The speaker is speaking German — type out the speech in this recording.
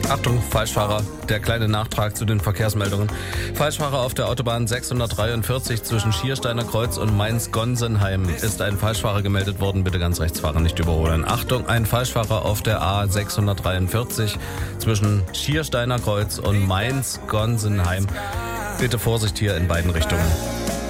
Achtung, Falschfahrer. Der kleine Nachtrag zu den Verkehrsmeldungen. Falschfahrer auf der Autobahn 643 zwischen Schiersteiner Kreuz und Mainz-Gonsenheim ist ein Falschfahrer gemeldet worden. Bitte ganz rechts fahren, nicht überholen. Achtung, ein Falschfahrer auf der A643 zwischen Schiersteiner Kreuz und Mainz-Gonsenheim. Bitte Vorsicht hier in beiden Richtungen.